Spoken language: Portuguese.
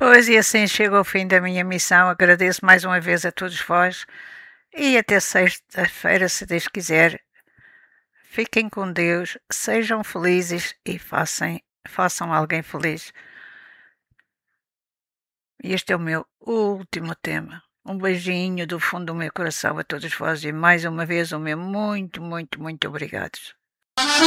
Pois, e assim chego ao fim da minha missão. Agradeço mais uma vez a todos vós e até sexta-feira, se Deus quiser. Fiquem com Deus, sejam felizes e façam alguém feliz. E este é o meu último tema. Um beijinho do fundo do meu coração a todos vós e mais uma vez o meu muito, muito, muito obrigado.